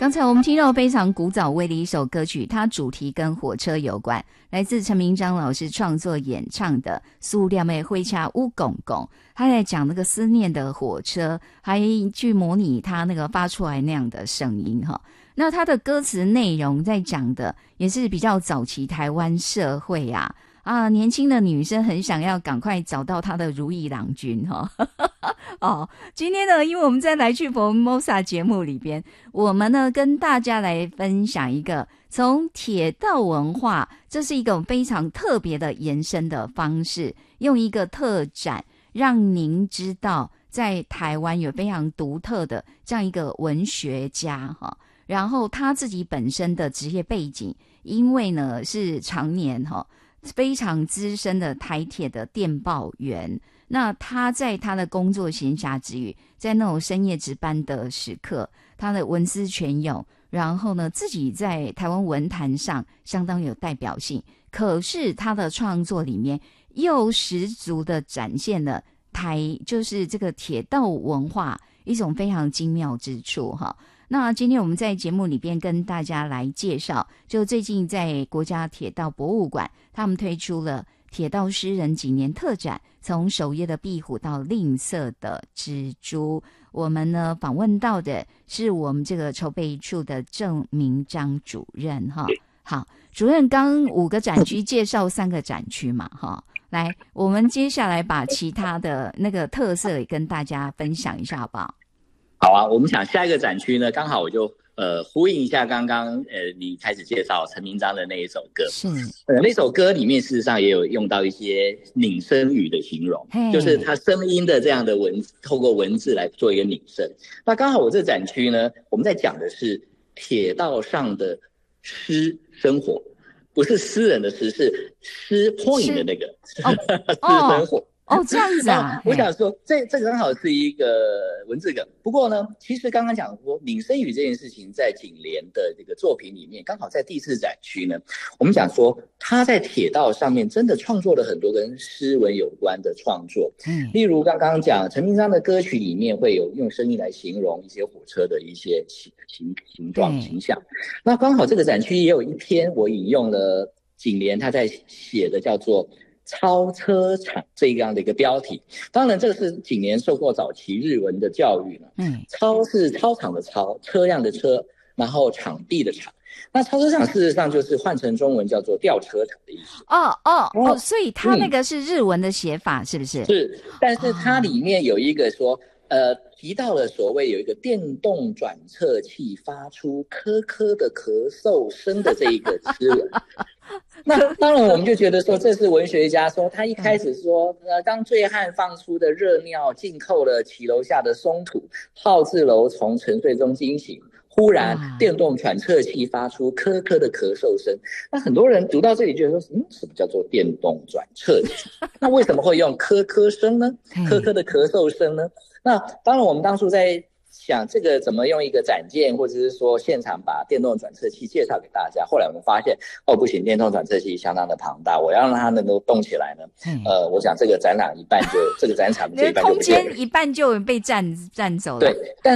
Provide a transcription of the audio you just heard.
刚才我们听到非常古早味的一首歌曲，它主题跟火车有关，来自陈明章老师创作演唱的《塑料妹会掐乌公公》，他在讲那个思念的火车，还去模拟他那个发出来那样的声音哈。那他的歌词内容在讲的也是比较早期台湾社会年轻的女生很想要赶快找到她的如意郎君今天呢，因为我们在来去佛门 Mosa 节目里边，我们呢跟大家来分享一个从铁道文化，这是一个非常特别的延伸的方式，用一个特展让您知道在台湾有非常独特的这样一个文学家然后他自己本身的职业背景，因为呢是常年非常资深的台铁的电报员，那他在他的工作闲暇之余，在那种深夜值班的时刻，他的文思泉涌，然后呢自己在台湾文坛上相当有代表性，可是他的创作里面又十足的展现了就是这个铁道文化一种非常精妙之处那今天我们在节目里边跟大家来介绍，就最近在国家铁道博物馆，他们推出了铁道诗人几年特展，从守夜的壁虎到吝啬的蜘蛛。我们呢访问到的是我们这个筹备处的郑明章主任好，主任刚5个展区介绍3个展区嘛来，我们接下来把其他的那个特色也跟大家分享一下好不好？ 好啊，我们想下一个展区呢，刚好我就呼应一下刚刚你开始介绍陈明章的那一首歌。 是那首歌里面事实上也有用到一些拟声语的形容，就是它声音的这样的透过文字来做一个拟声。那刚好我这展区呢，我们在讲的是铁道上的诗生活，不是诗人的诗，是诗 point 的那个诗生活。 这样子我想说这个刚好是一个文字梗。不过呢，其实刚刚讲说拟声语这件事情在景联的这个作品里面，刚好在第4展区呢，我们讲说他在铁道上面真的创作了很多跟诗文有关的创作。例如刚刚讲陈明章的歌曲里面会有用声音来形容一些火车的一些形状形象。那刚好这个展区也有一篇我引用了景联他在写的叫做操车场这样的一个标题。当然这个是景联受过早期日文的教育操是操场的操，车辆的车，然后场地的场。那操车场事实上就是换成中文叫做吊车场的意思。 所以它那个是日文的写法是不是？ 是，但是它里面有一个说提到了所谓有一个电动转测器发出咳咳的咳嗽声的这一个诗文。那当然我们就觉得说这是文学家说他一开始说当醉汉放出的热尿浸透了骑楼下的松土，号志楼从沉睡中惊醒，忽然电动转测器发出咳咳的咳嗽声。那很多人读到这里觉得说什么叫做电动转测器？那为什么会用咳咳声呢？咳咳的咳嗽声呢？那当然我们当初在想这个怎么用一个展件或者是说现场把电动转测器介绍给大家。后来我们发现不行，电动转测器相当的庞大，我要让它能够动起来呢我想这个展览这个展场这一半就不见了， 空间一半就被占走了。 对，